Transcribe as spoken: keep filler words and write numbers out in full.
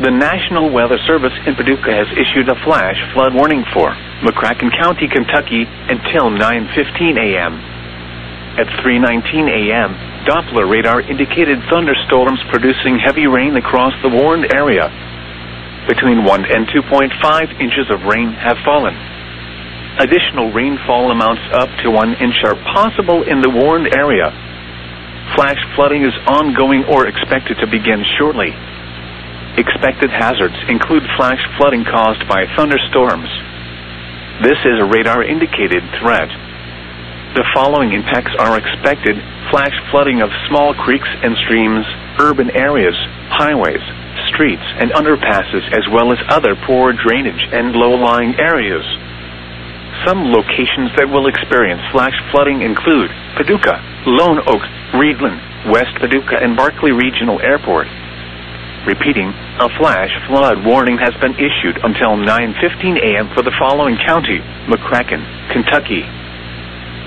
The National Weather Service in Paducah has issued a flash flood warning for McCracken County, Kentucky until nine fifteen a m At three nineteen a m, Doppler radar indicated thunderstorms producing heavy rain across the warned area. Between one and two point five inches of rain have fallen. Additional rainfall amounts up to one inch are possible in the warned area. Flash flooding is ongoing or expected to begin shortly. Expected hazards include flash flooding caused by thunderstorms. This is a radar-indicated threat. The following impacts are expected: flash flooding of small creeks and streams, urban areas, highways, streets, and underpasses, as well as other poor drainage and low-lying areas. Some locations that will experience flash flooding include Paducah, Lone Oak, Reedland, West Paducah, and Barkley Regional Airport. Repeating, a flash flood warning has been issued until nine fifteen a m for the following county: McCracken, Kentucky,